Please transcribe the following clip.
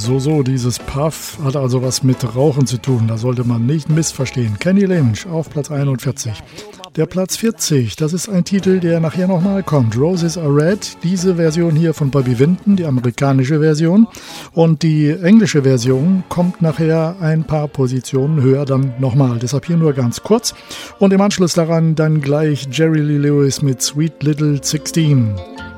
So, dieses Puff hat also was mit Rauchen zu tun. Da sollte man nicht missverstehen. Kenny Lynch auf Platz 41. Der Platz 40, das ist ein Titel, der nachher nochmal kommt. Roses Are Red, diese Version hier von Bobby Vinton, die amerikanische Version. Und die englische Version kommt nachher ein paar Positionen höher dann nochmal. Deshalb hier nur ganz kurz. Und im Anschluss daran dann gleich Jerry Lee Lewis mit Sweet Little 16.